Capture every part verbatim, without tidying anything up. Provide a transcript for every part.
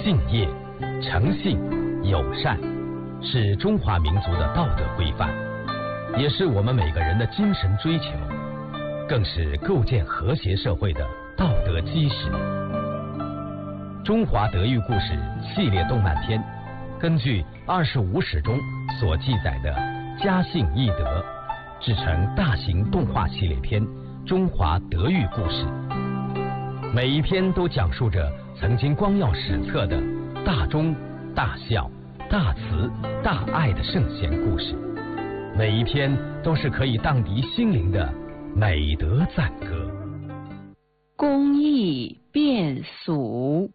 敬业、诚信、友善，是中华民族的道德规范，也是我们每个人的精神追求，更是构建和谐社会的道德基石。中华德育故事系列动漫片，根据二十五史中所记载的家信义德，制成大型动画系列片《中华德育故事》。每一篇都讲述着曾经光耀史册的大忠、大孝、大慈、大爱的圣贤故事，每一篇都是可以荡涤心灵的美德赞歌。 工艺变俗。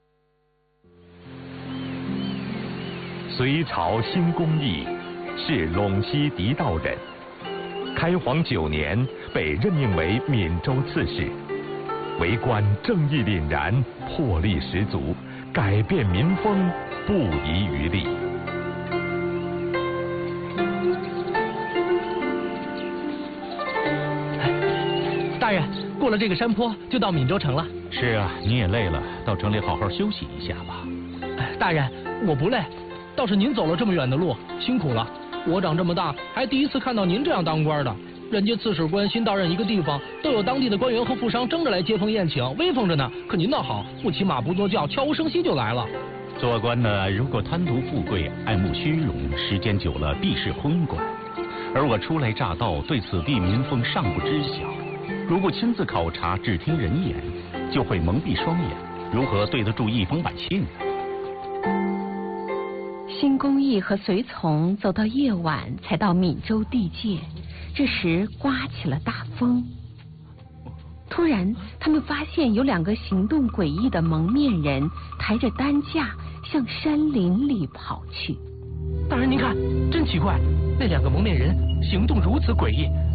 隋朝新工艺是陇西狄道人，开皇九年被任命为闽州刺史，为官正义凛然，魄力十足，改变民风不遗余力。 大人，过了这个山坡就到闽州城了。 是啊，你也累了，到城里好好休息一下吧。 大人，我不累，倒是您走了这么远的路，辛苦了。我长这么大还第一次看到您这样当官的。人家刺史官新到任一个地方，都有当地的官员和富商争着来接风宴请，威风着呢。可您倒好，不骑马不坐轿，悄无声息就来了。 做官的如果贪图富贵、爱慕虚荣，时间久了必是昏官。而我初来乍到，对此地民风尚不知晓，如不亲自考察，只听人言，就会蒙蔽双眼，如何对得住一方百姓呢？ 新公义和随从走到夜晚，才到闽州地界。这时刮起了大风，突然他们发现有两个行动诡异的蒙面人抬着担架向山林里跑去。 大人您看，真奇怪，那两个蒙面人行动如此诡异，